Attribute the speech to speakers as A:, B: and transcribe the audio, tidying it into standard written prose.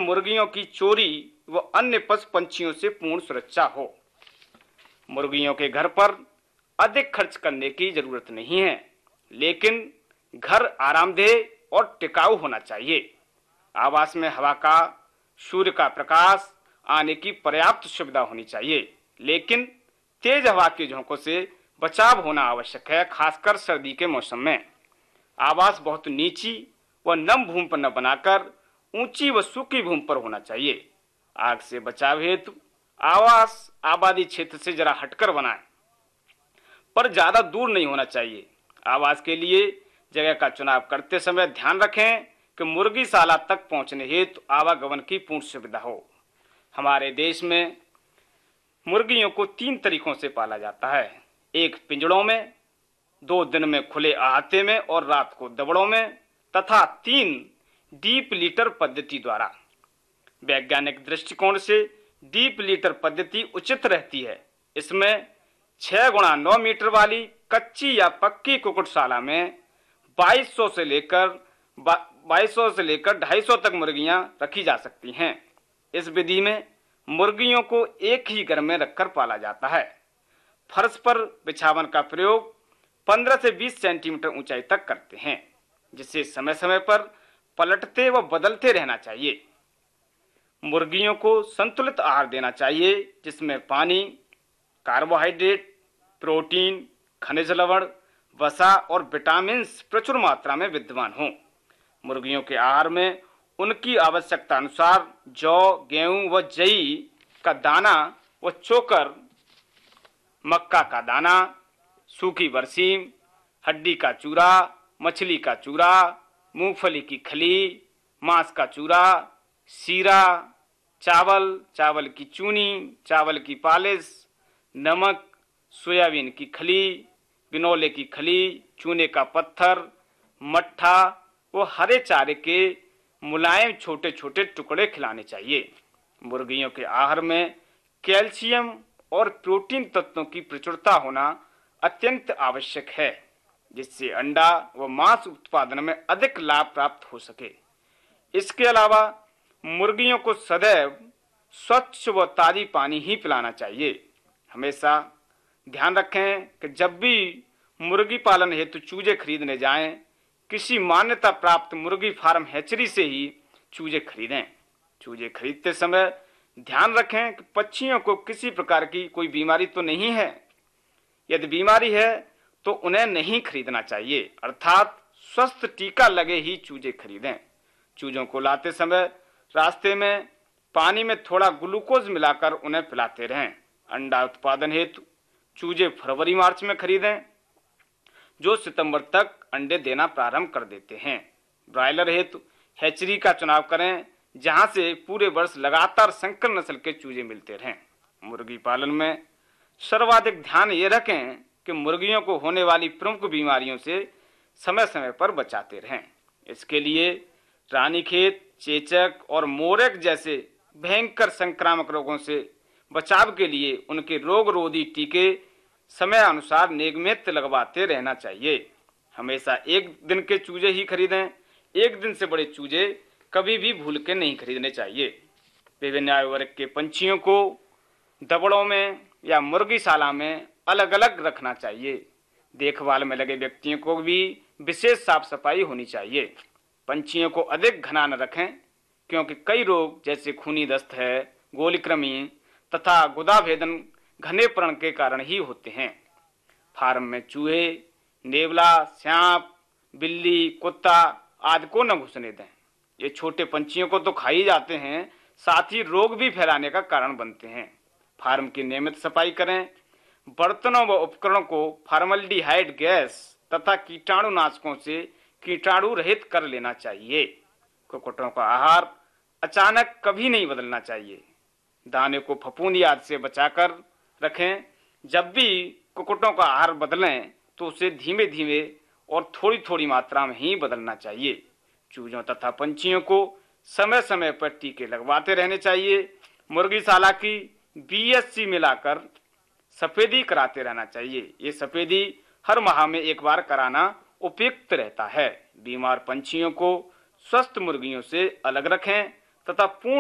A: मुर्गियों की चोरी व अन्य पशु पंछियों से पूर्ण सुरक्षा हो। मुर्गियों के घर पर अधिक खर्च करने की जरूरत नहीं है, लेकिन घर आरामदेह और टिकाऊ होना चाहिए। आवास में हवा का, सूर्य का प्रकाश आने की पर्याप्त सुविधा होनी चाहिए, लेकिन तेज हवा के झोंकों से बचाव होना आवश्यक है, खासकर सर्दी के मौसम में। आवास बहुत नीची व नम भूमि पर न बनाकर ऊंची व सूखी भूमि पर होना चाहिए। आग से बचाव हेतु आवास आबादी क्षेत्र से जरा हटकर बनाएं, पर ज्यादा दूर नहीं होना चाहिए। आवास के लिए जगह का चुनाव करते समय ध्यान रखें कि मुर्गीशाला तक पहुंचने हेतु आवागमन की पूर्ण सुविधा हो। हमारे देश में मुर्गियों को 3 तरीकों से पाला जाता है। एक पिंजड़ों में, 2 दिन में खुले अहाते में और रात को दबड़ों में, तथा 3 डीप लीटर पद्धति द्वारा। वैज्ञानिक दृष्टिकोण से डीप लीटर पद्धति उचित रहती है। इसमें 6 गुणा 9 मीटर वाली कच्ची या पक्की कुक्कुटशाला में 2200 से लेकर 250 तक मुर्गियां रखी जा सकती हैं। इस विधि में मुर्गियों को एक ही घर में रखकर पाला जाता है। फर्श पर बिछावन का प्रयोग 15 से 20 सेंटीमीटर ऊंचाई तक करते हैं, जिसे समय समय पर पलटते व बदलते रहना चाहिए। मुर्गियों को संतुलित आहार देना चाहिए, जिसमें पानी, कार्बोहाइड्रेट, प्रोटीन, खनिज लवण, वसा और विटामिन प्रचुर मात्रा में विद्यमान हों। मुर्गियों के आहार में उनकी आवश्यकता अनुसार जौ, गेहूं व जई का दाना व चोकर, मक्का का दाना, सूखी बरसीम, हड्डी का चूरा, मछली का चूरा, मूंगफली की खली, मांस का चूरा, सीरा, चावल, चावल की चूनी, चावल की पालिश, नमक, सोयाबीन की खली, बिनोले की खली, चूने का पत्थर, मट्ठा व हरे चारे के मुलायम छोटे छोटे टुकड़े खिलाने चाहिए। मुर्गियों के आहार में कैल्शियम और प्रोटीन तत्वों की प्रचुरता होना अत्यंत आवश्यक है, जिससे अंडा व मांस उत्पादन में अधिक लाभ प्राप्त हो सके। इसके अलावा मुर्गियों को सदैव स्वच्छ व ताजी पानी ही पिलाना चाहिए। हमेशा ध्यान रखें कि जब भी मुर्गी पालन हेतु चूजे खरीदने जाएं, किसी मान्यता प्राप्त मुर्गी फार्म हैचरी से ही चूजे खरीदें। चूजे खरीदते समय ध्यान रखें कि पक्षियों को किसी प्रकार की कोई बीमारी तो नहीं है। यदि बीमारी है तो उन्हें नहीं खरीदना चाहिए, अर्थात स्वस्थ टीका लगे ही चूजे खरीदें। चूजों को लाते समय रास्ते में पानी में थोड़ा ग्लूकोज मिलाकर उन्हें पिलाते रहें। अंडा उत्पादन हेतु चूजे फरवरी मार्च में खरीदें, जो सितंबर तक अंडे देना प्रारंभ कर देते हैं। ब्रायलर हेतु हैचरी का चुनाव करें, जहां से पूरे वर्ष लगातार संकर नस्ल के चूजे मिलते रहें। मुर्गी पालन में सर्वाधिक ध्यान ये रखें कि मुर्गियों को होने वाली प्रमुख बीमारियों से समय समय पर बचाते रहें। इसके लिए रानीखेत, चेचक और मोरक जैसे भयंकर संक्रामक रोगों से बचाव के लिए उनके रोग रोधी टीके समय अनुसार नियमित लगवाते रहना चाहिए। हमेशा एक दिन के चूजे ही खरीदें। एक दिन से बड़े चूजे कभी भी भूल के नहीं खरीदने चाहिए। विभिन्न आयु वर्ग के पंछियों को दबड़ों में या मुर्गीशाला में अलग अलग रखना चाहिए। देखभाल में लगे व्यक्तियों को भी विशेष साफ सफाई होनी चाहिए। पंछियों को अधिक घना न रखें, क्योंकि कई रोग जैसे खूनी दस्त है, गोलीकृमि तथा गुदाभेदन घने प्रण के कारण ही होते हैं। फार्म में चूहे, नेवला, सांप, बिल्ली, कुत्ता आदि को न घुसने दें। ये छोटे पंछियों को तो खा ही जाते हैं, साथ ही रोग भी फैलाने का कारण बनते हैं। फार्म की नियमित सफाई करें। बर्तनों व उपकरणों को फॉर्मल्डिहाइड गैस तथा कीटाणुनाशकों से कीटाणु रहित कर लेना चाहिए। कुक्कुटों का आहार अचानक कभी नहीं बदलना चाहिए। दाने को फफूंदी आदि से बचाकर रखें। जब भी कुक्कुटों का आहार बदलें तो उसे धीमे धीमे और थोड़ी थोड़ी मात्रा में ही बदलना चाहिए। चूजों तथा पंछियों को समय समय पर टीके लगवाते रहने चाहिए। मुर्गीशाला की बीएससी मिलाकर सफेदी कराते रहना चाहिए। ये सफेदी हर माह में एक बार कराना उपयुक्त रहता है। बीमार पंछियों को स्वस्थ मुर्गियों से अलग रखें तथा पूर्ण